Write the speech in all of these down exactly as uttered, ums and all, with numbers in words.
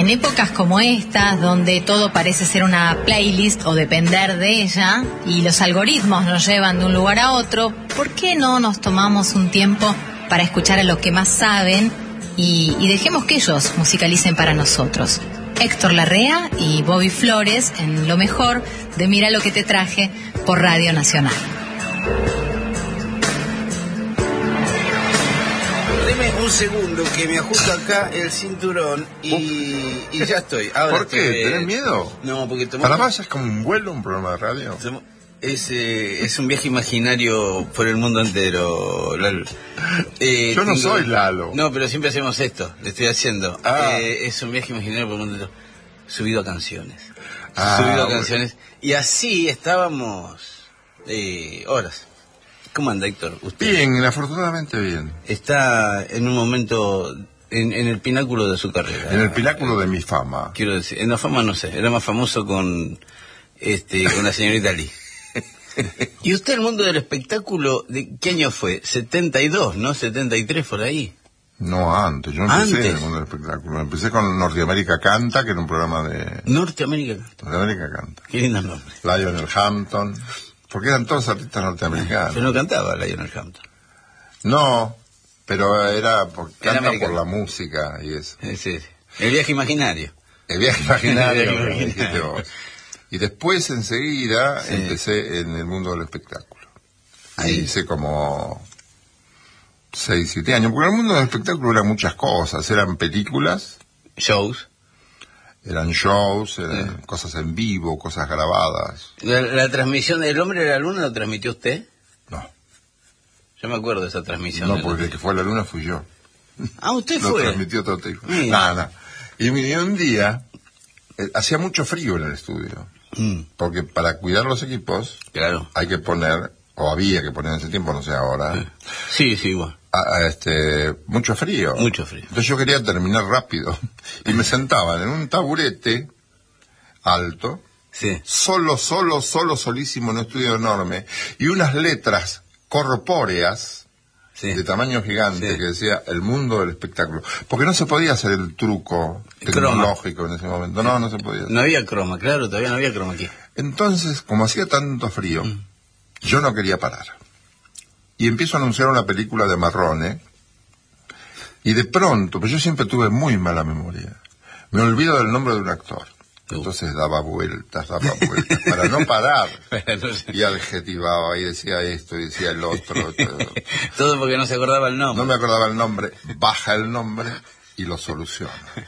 En épocas como estas, donde todo parece ser una playlist o depender de ella, y los algoritmos nos llevan de un lugar a otro, ¿por qué no nos tomamos un tiempo para escuchar a los que más saben y, y dejemos que ellos musicalicen para nosotros? Héctor Larrea y Bobby Flores en lo mejor de Mira lo que te traje por Radio Nacional. Un segundo que me ajusto acá el cinturón y, y ya estoy. Ahora ¿Por qué? estoy, ¿Tenés miedo? No, porque tomamos... Para más es como un vuelo, un programa de radio. Es, eh, es un viaje imaginario por el mundo entero, Lalo. Eh, Yo no tengo... soy Lalo. No, pero siempre hacemos esto, le estoy haciendo. Ah. Eh, es un viaje imaginario por el mundo entero. Subido a canciones. Ah, Subido a bueno. canciones. Y así estábamos eh, horas. ¿Cómo anda, Héctor? ¿Usted? Bien, afortunadamente bien. Está en un momento, en, en el pináculo de su carrera. En el pináculo de mi fama. Quiero decir, en la fama no sé, era más famoso con este con la señorita Lee. ¿Y usted el mundo del espectáculo, de qué año fue? setenta y dos, ¿no? setenta y tres por ahí. No, antes. Yo empecé ¿Antes? en el mundo del espectáculo. Empecé con Norteamérica Canta, que era un programa de... Norteamérica. Norteamérica Canta. Qué lindo nombre. Lionel Hampton. Porque eran todos artistas norteamericanos. Pero no cantaba Lionel Hampton. No, pero era por, Era canta americano. por la música y eso. Sí, sí. El viaje imaginario. El viaje imaginario. El viaje como imaginario. dijiste vos. Y después enseguida Sí. empecé en el mundo del espectáculo. Ahí. Y hice como seis, siete años. Porque en el mundo del espectáculo eran muchas cosas. Eran películas, Shows. eran shows, eran Sí. cosas en vivo, cosas grabadas. La, la transmisión del Hombre de la Luna la transmitió usted. No, Yo me acuerdo de esa transmisión. no, de la- porque el que fue a la luna fui yo. Ah, usted Lo fue. transmitió otro tipo. Mira. Nada, nada. Y mire, un día, eh, hacía mucho frío en el estudio. Mm, Porque para cuidar los equipos claro. hay que poner, o había que poner en ese tiempo, no sé ahora, Sí, sí, igual. a- a este, mucho frío. Mucho frío. Entonces yo quería terminar rápido. Y me sentaban en un taburete alto, Sí. solo, solo, solo, solísimo, en un estudio enorme, y unas letras corpóreas Sí. de tamaño gigante Sí. que decía el mundo del espectáculo. Porque no se podía hacer el truco El tecnológico en ese momento. No, no se podía hacer. No había croma, claro, todavía no había croma aquí. Entonces, como hacía tanto frío, Mm. yo no quería parar. Y empiezo a anunciar una película de Marrone, y de pronto, pues yo siempre tuve muy mala memoria, me olvido del nombre de un actor. Uh. Entonces daba vueltas, daba vueltas, para no parar. Pero no sé. Y adjetivaba, y decía esto, y decía el otro. todo. Todo porque no se acordaba el nombre. No me acordaba el nombre, baja el nombre y lo soluciona.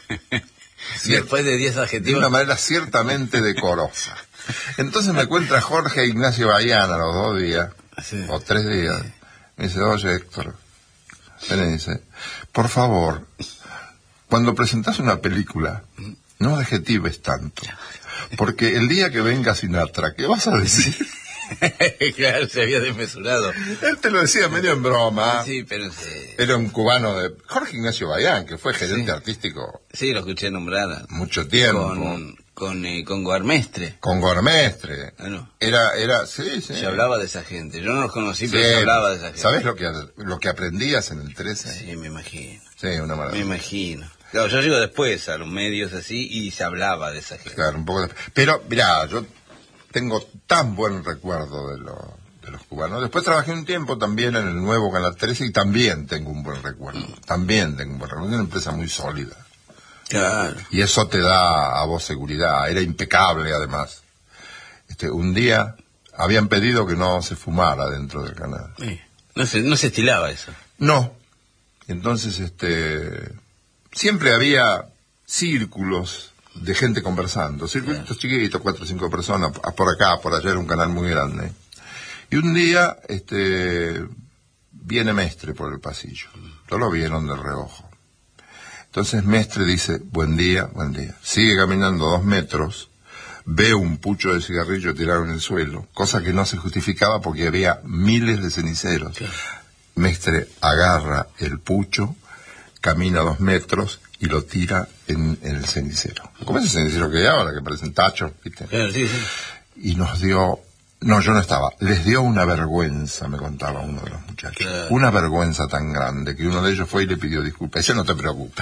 Después de diez De adjetivos. una manera ciertamente decorosa. Entonces me encuentra Jorge Ignacio Baiana los dos días, Sí. o tres días. Me dice, oye Héctor, me dice, por favor, cuando presentás una película, no adjetives tanto. Porque el día que venga Sinatra, ¿qué vas a decir? Claro, se había desmesurado. Él te lo decía medio en broma. Sí, pero sí. Era un cubano de Jorge Ignacio Baián, que fue gerente Sí. artístico Sí, lo escuché nombrar. mucho tiempo. Con, con, eh, con Guarmestre. Con Gormestre. Ah, no. Era, era, sí, sí. Se hablaba de esa gente. Yo no los conocí, Sí, pero se hablaba de esa gente. ¿Sabes lo que, lo que aprendías en el trece? Sí, me imagino. Sí, una Me maravilla. imagino. Claro, yo llego después a los medios así y se hablaba de esa gente. Claro, un poco de... Pero, mirá, yo tengo tan buen recuerdo de, lo, de los cubanos. Después trabajé un tiempo también en el nuevo Canal trece y también tengo un buen recuerdo. También tengo un buen recuerdo. Es una empresa muy sólida. Claro. Y eso te da a vos seguridad. Era impecable, además. Este, un día habían pedido que no se fumara dentro del canal. Sí. No se, no se estilaba eso. No. Entonces, este, siempre había círculos de gente conversando, círculos chiquitos, cuatro o cinco personas, por acá, por allá, era un canal muy grande. Y un día, este, viene Mestre por el pasillo. No lo vieron de reojo. Entonces Mestre dice, buen día, buen día. Sigue caminando dos metros, ve un pucho de cigarrillo tirado en el suelo, cosa que no se justificaba porque había miles de ceniceros. Claro. Mestre agarra el pucho, camina dos metros y lo tira en, en el cenicero. ¿Cómo es el cenicero que hay ahora, que parecen tachos, viste? Claro, sí, sí. Y nos dio... No, yo no estaba. Les dio una vergüenza, me contaba uno de los muchachos. Claro. Una vergüenza tan grande que uno de ellos fue y le pidió disculpas. Dice, no te preocupes.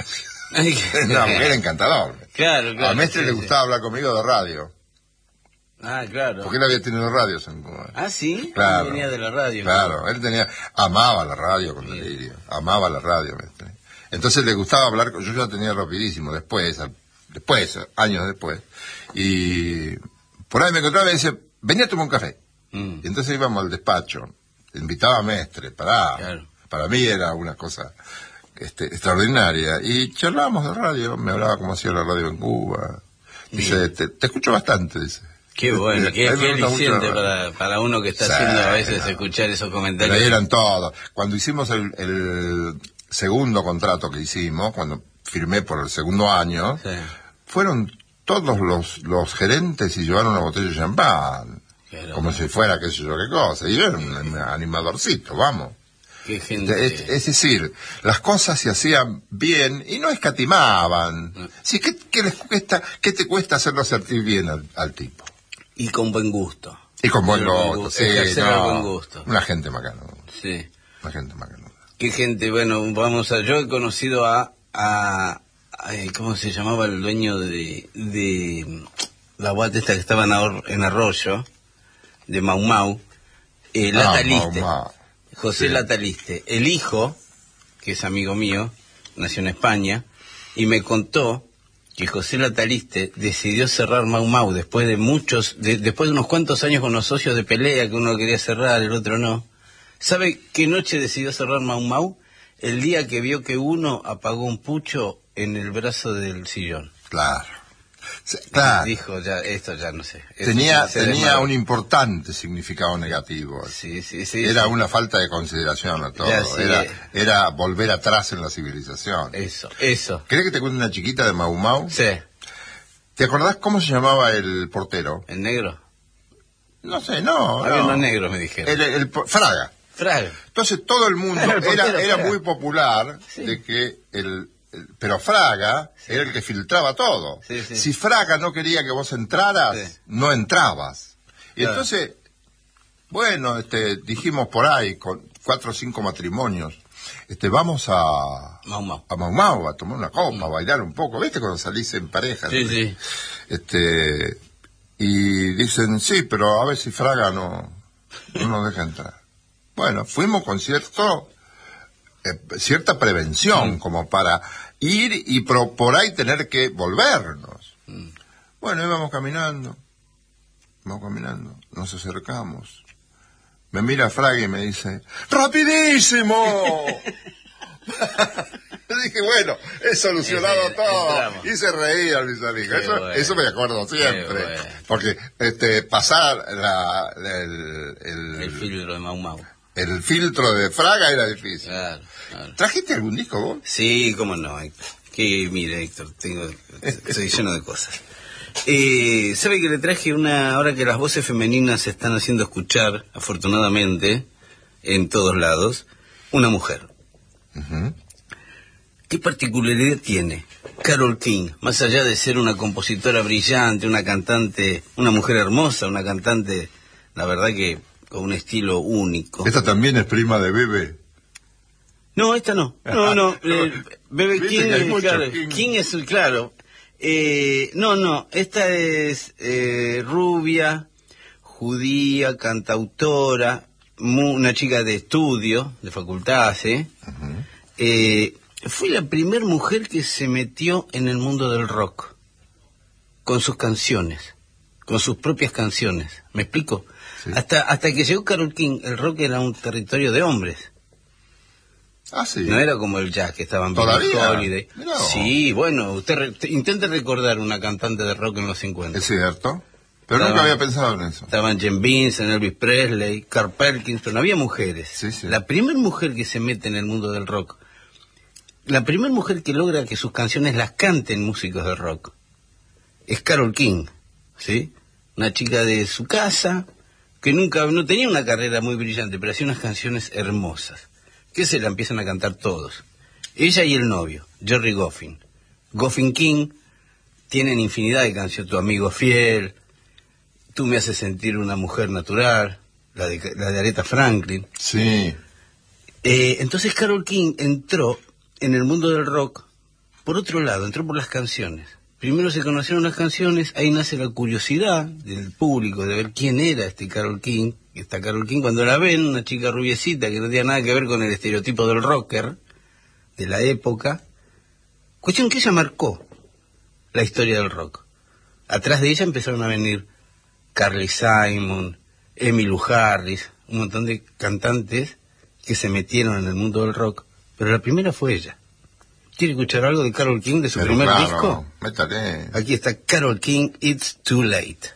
Una mujer encantadora. Claro, claro. A Mestre sí, le sí. gustaba hablar conmigo de radio. Ah, claro. Porque él había tenido radios en Cuba. Ah, sí. Claro. Él venía de la radio. Claro, él tenía, amaba la radio con delirio, amaba la radio, Mestre. Entonces le gustaba hablar, con, yo ya tenía rapidísimo, después, después, años después, y por ahí me encontraba y me dice, vení a tomar un café. Mm. Y entonces íbamos al despacho, invitaba a Mestre, para, claro. Para mí era una cosa este, extraordinaria, y charlábamos de radio, me hablaba cómo hacía la radio en Cuba, dice, te, te escucho bastante, dice. Qué bueno, qué, qué aliciente para, para uno que está sí, haciendo a veces no. escuchar esos comentarios. Pero eran todos. Cuando hicimos el, el segundo contrato que hicimos, cuando firmé por el segundo año, sí. fueron todos los, los gerentes y llevaron una botella de champán, claro, como si fuera qué sé yo qué cosa. Y yo era un, un animadorcito, vamos. Qué gente. Es, es decir, las cosas se hacían bien y no escatimaban. Mm. Sí, ¿qué, qué, les cuesta, ¿Qué te cuesta hacerlo sentir bien al, al tipo? Y con buen gusto. Y con buen gusto, gusto. Sí, no, buen gusto. Una gente macanuda. Sí. Una gente macanuda. Qué gente, bueno, vamos a... Yo he conocido a... a, a ¿cómo se llamaba el dueño de... de la guata esta que estaba en, en Arroyo, de Mau Mau, eh, ah, Lataliste. Mau Mau. José sí. Lataliste. El hijo, que es amigo mío, nació en España, y me contó que José Lataliste decidió cerrar Mau Mau después de muchos, de, después de unos cuantos años con los socios de pelea, que uno quería cerrar, el otro no. ¿Sabe qué noche decidió cerrar Mau Mau? El día que vio que uno apagó un pucho en el brazo del sillón. Claro. Claro. Dijo, ya, esto ya no sé. Tenía, tenía un importante significado negativo. Sí, sí, sí. Era sí. una falta de consideración a todo. Ya, sí. Era, era volver atrás en la civilización. Eso, eso. ¿Querés que te cuente una chiquita de Mau Mau? Sí. ¿Te acordás cómo se llamaba el portero? ¿El negro? No sé, no. Había no. unos negros, me dijeron. El, el, el, Fraga. Fraga. Entonces todo el mundo el portero, era, era Fraga. muy popular sí. de que el... Pero Fraga sí. era el que filtraba todo. Sí, sí. Si Fraga no quería que vos entraras, sí. no entrabas. Y claro. entonces, bueno, este, dijimos por ahí, con cuatro o cinco matrimonios, este, vamos a Mau Mau. a Mau Mau, a tomar una copa, mm. a bailar un poco. ¿Viste cuando salís en pareja? Sí, sí. Este, y dicen, sí, pero a ver si Fraga no, no nos deja entrar. Bueno, fuimos con cierto... Eh, cierta prevención, mm. como para ir y pro, por ahí tener que volvernos. Mm. Bueno, íbamos caminando, vamos caminando, nos acercamos. Me mira Fraga y me dice, ¡rapidísimo! Dije, bueno, he solucionado Ese, todo. Y se reían mis amigos. Eso, bueno. eso me acuerdo siempre. Bueno. Porque este, pasar la, el, el, el filtro de Mau Mau. El filtro de Fraga era difícil. Claro, claro. ¿Trajiste algún disco vos? Sí, cómo no, Héctor. Que, mire, Héctor, tengo, estoy lleno de cosas. Eh, ¿Sabe que le traje una, ahora que las voces femeninas se están haciendo escuchar, afortunadamente, en todos lados, una mujer? Uh-huh. ¿Qué particularidad tiene Carole King? Más allá de ser una compositora brillante, una cantante, una mujer hermosa, una cantante, la verdad que... con un estilo único. ¿Esta también es prima de Bebe? No, esta no. No, no. Eh, Bebe King, es, claro, King. King es, claro. Eh, no, no. Esta es eh, rubia, judía, cantautora, mu, una chica de estudio, de facultad, ¿sí? Uh-huh. eh, fue la primer mujer que se metió en el mundo del rock. Con sus canciones. Con sus propias canciones. ¿Me explico? Sí. Hasta hasta que llegó Carole King, el rock era un territorio de hombres. Ah, sí. No era como el jazz, que estaban ¿Todavía? Holiday. No. Sí, bueno, usted re, intente recordar una cantante de rock en los cincuenta. Es cierto, pero estaban, nunca había pensado en eso. Estaban Jen Vincent, Elvis Presley, Carl Perkins, pero no había mujeres. Sí, sí. La primera mujer que se mete en el mundo del rock, la primera mujer que logra que sus canciones las canten músicos de rock, es Carole King, ¿sí? Una chica de su casa, que nunca, no tenía una carrera muy brillante, pero hacía unas canciones hermosas, que se la empiezan a cantar todos. Ella y el novio, Jerry Goffin. Goffin King tienen infinidad de canciones, Tu amigo fiel, Tú me haces sentir una mujer natural, la de, la de Aretha Franklin. Sí. Eh, entonces Carole King entró en el mundo del rock por otro lado, entró por las canciones. Primero se conocieron las canciones, ahí nace la curiosidad del público de ver quién era este Carole King. Esta Carole King, cuando la ven, una chica rubiecita que no tenía nada que ver con el estereotipo del rocker de la época. Cuestión que ella marcó la historia del rock. Atrás de ella empezaron a venir Carly Simon, Emmylou Harris, un montón de cantantes que se metieron en el mundo del rock, pero la primera fue ella. ¿Quiere escuchar algo de Carole King, de su Pero primer claro, disco? métale. Aquí está Carole King, It's Too Late.